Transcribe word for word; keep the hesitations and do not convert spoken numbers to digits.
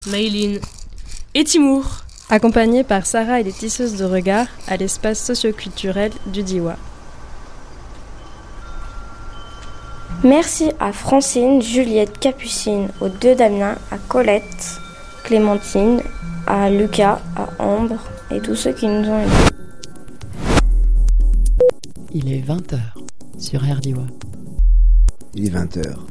Maïline et Timour. Accompagnés par Sarah et les tisseuses de regard à l'espace socioculturel du Diois. Merci à Francine, Juliette, Capucine, aux deux Damien, à Colette, Clémentine, à Lucas, à Ambre et tous ceux qui nous ont aidés. Il est vingt heures sur R D I W A. Il est vingt heures.